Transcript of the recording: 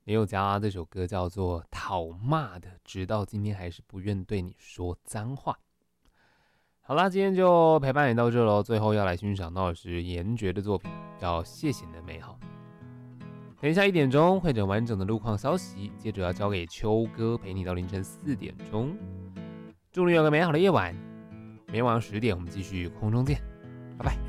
林宥嘉这首歌叫做《讨骂的》，直到今天还是不愿对你说脏话。好啦，今天就陪伴你到这咯，最后要来欣赏到的是严爵的作品，叫《谢谢你的美好》。等一下1点钟会整完整的路况消息，接着要交给秋哥陪你到凌晨4点钟。祝你有个美好的夜晚，明天晚上10点我们继续空中见，拜拜。